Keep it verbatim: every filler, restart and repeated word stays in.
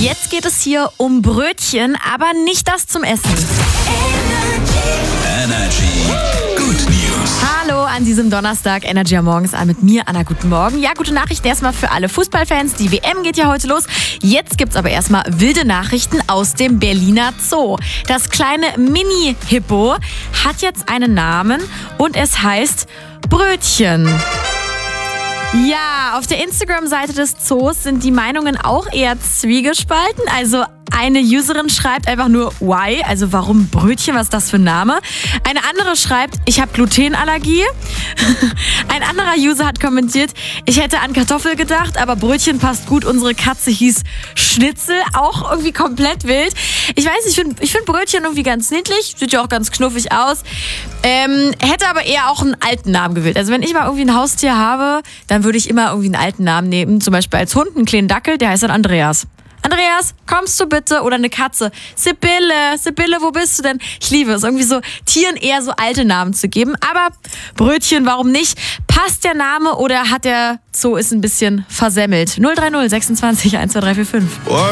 Jetzt geht es hier um Brötchen, aber nicht das zum Essen. Energy. Good News. Hallo an diesem Donnerstag, Energy am Morgen ist an mit mir, Anna, guten Morgen. Ja, gute Nachrichten erstmal für alle Fußballfans, die W M geht ja heute los. Jetzt gibt's aber erstmal wilde Nachrichten aus dem Berliner Zoo. Das kleine Mini-Hippo hat jetzt einen Namen und es heißt Brötchen. Ja, auf der Instagram-Seite des Zoos sind die Meinungen auch eher zwiegespalten. Also eine Userin schreibt einfach nur why, also warum Brötchen, was ist das für ein Name? Eine andere schreibt, ich habe Glutenallergie. Ein anderer User hat kommentiert, ich hätte an Kartoffel gedacht, aber Brötchen passt gut, unsere Katze hieß Schnitzel, auch irgendwie komplett wild. Ich weiß nicht, ich finde ich find Brötchen irgendwie ganz niedlich, sieht ja auch ganz knuffig aus. Ähm, hätte aber eher auch einen alten Namen gewählt. Also wenn ich mal irgendwie ein Haustier habe, dann würde ich immer irgendwie einen alten Namen nehmen. Zum Beispiel als Hund einen kleinen Dackel, der heißt dann Andreas. Andreas, kommst du bitte? Oder eine Katze. Sibylle, Sibylle, wo bist du denn? Ich liebe es, irgendwie so Tieren eher so alte Namen zu geben. Aber Brötchen, warum nicht? Passt der Name oder hat der Zoo ist ein bisschen versemmelt? null drei null sechsundzwanzig eins zwei drei vier fünf.